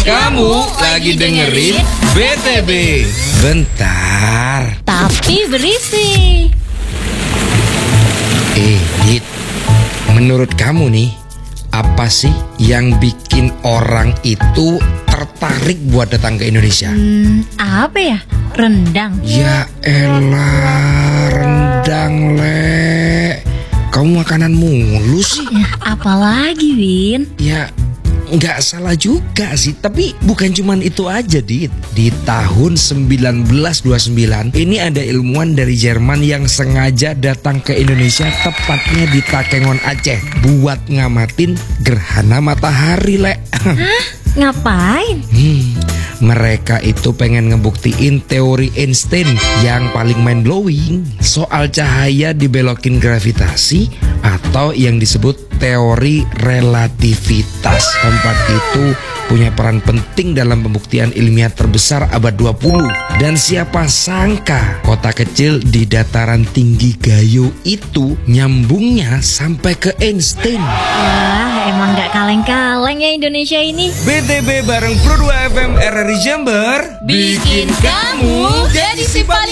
Kamu lagi dengerin BTB. Bentar. Tapi berisi. Dit, menurut kamu nih, apa sih yang bikin orang itu tertarik buat datang ke Indonesia? Apa ya? Rendang. Ya elah, rendang, Le. Kamu makanan mulu sih. Ya, apalagi, Win? Ya, nggak salah juga sih. Tapi bukan cuman itu aja, Dit. Di tahun 1929, ini ada ilmuwan dari Jerman yang sengaja datang ke Indonesia, tepatnya di Takengon, Aceh, buat ngamatin gerhana matahari, Le. Hah? Ngapain? Mereka itu pengen ngebuktiin teori Einstein yang paling mind-blowing soal cahaya dibelokin gravitasi atau yang disebut teori relativitas. Tempat itu punya peran penting dalam pembuktian ilmiah terbesar abad 20. Dan siapa sangka kota kecil di dataran tinggi Gayo itu nyambungnya sampai ke Einstein. Wah, emang gak kaleng-kaleng ya Indonesia ini. BTB bareng Pro 2 FM RRI Jember Bikin kamu jadi si paling